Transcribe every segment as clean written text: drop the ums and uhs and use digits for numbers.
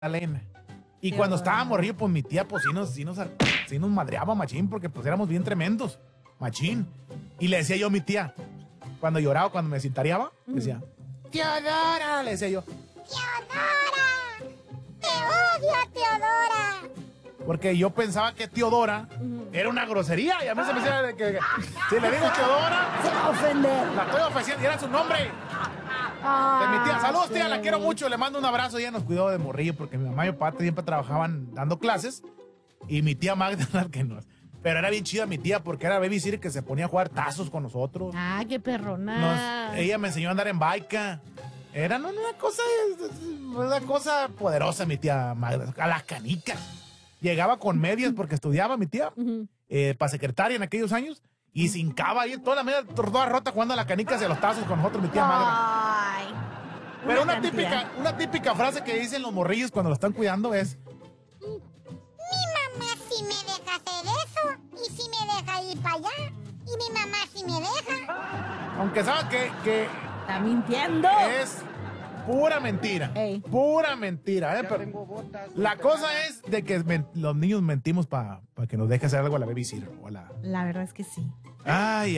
Magdalena. Y cuando estaba morrillo, pues mi tía, pues sí nos madreaba machín, porque pues éramos bien tremendos, machín. Y le decía yo a mi tía, cuando lloraba, cuando me cintareaba, decía, Teodora, le decía yo. Teodora, te odio, Teodora. Porque yo pensaba que Teodora era una grosería, y a mí se me decía de que si le digo Teodora, se va a ofender. La estoy ofreciendo, y era su nombre. De mi tía. Saludos, tía, la quiero mucho. Le mando un abrazo. Ella nos cuidó de morrillo porque mi mamá y mi papá siempre trabajaban dando clases. Y mi tía Magda, que no. Pero era bien chida mi tía porque era babysitter que se ponía a jugar tazos con nosotros. Ah, qué perrona. Ella me enseñó a andar en baica. Era una cosa poderosa mi tía Magda. A las canicas. Llegaba con medias porque estudiaba mi tía. Para secretaria en aquellos años. Y se hincaba ahí toda la media, toda rota jugando a las canicas y a los tazos con nosotros, mi tía Magda. Ay. Pero una típica frase que dicen los morrillos cuando lo están cuidando es: mi mamá sí me deja hacer eso, y sí me deja ir para allá, y mi mamá sí me deja. Aunque saben que está mintiendo. Es pura mentira. Ey. Pura mentira, Pero la cosa es de que los niños mentimos para que nos deje hacer algo a la babysitter o a la... La verdad es que sí. Ay.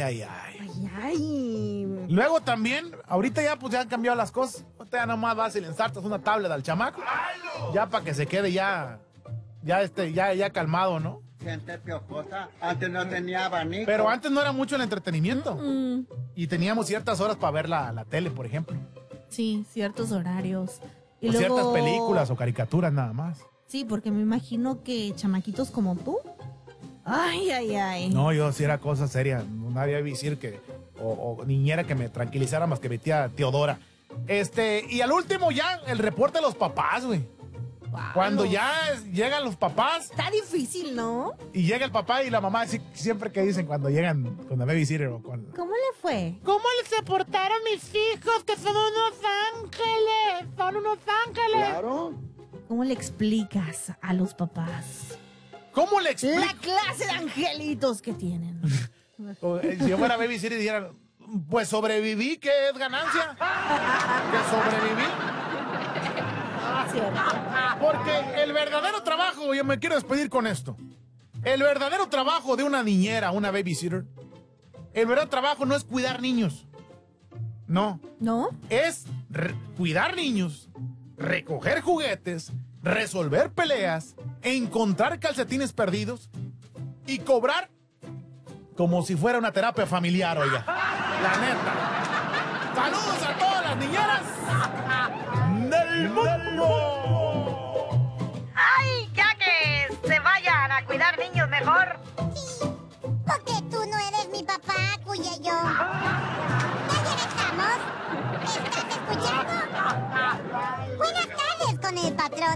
Ay. Luego también, ahorita ya pues ya han cambiado las cosas. Ahorita ya nomás vas y le ensartas una tablet al chamaco. Ya para que se quede ya calmado, ¿no? Gente piojosa, antes no tenía abanico. Pero antes no era mucho el entretenimiento. Y teníamos ciertas horas para ver la tele, por ejemplo. Sí, ciertos horarios. Y luego... ciertas películas o caricaturas nada más. Sí, porque me imagino que chamaquitos como tú. Ay. No, yo sí era cosa seria. No había decir que o niñera que me tranquilizara más que mi tía Teodora. Y al último ya el reporte de los papás, güey. Wow, cuando ya llegan los papás. Está difícil, ¿no? Y llega el papá y la mamá siempre que dicen cuando llegan con la babysitter o con... ¿Cómo le fue? ¿Cómo se portaron mis hijos? Que son unos ángeles. Son unos ángeles. Claro. ¿Cómo le explicas a los papás? ¿Cómo le explicas? La clase de angelitos que tienen. Si yo fuera babysitter y dijera, pues sobreviví, ¿qué es ganancia? Que sobreviví. Cierto. Porque el verdadero trabajo, yo me quiero despedir con esto. El verdadero trabajo de una niñera, una babysitter, el verdadero trabajo no es cuidar niños. No. ¿No? Es cuidar niños, recoger juguetes, resolver peleas, encontrar calcetines perdidos y cobrar como si fuera una terapia familiar, oiga. La neta. ¡Saludos a todas las niñeras del mundo! ¡Ay, ya que se vayan a cuidar niños mejor! Sí, porque tú no eres mi papá, cuye yo. ¿Ya regresamos? ¿Estás escuchando? Buenas tardes con el patrón.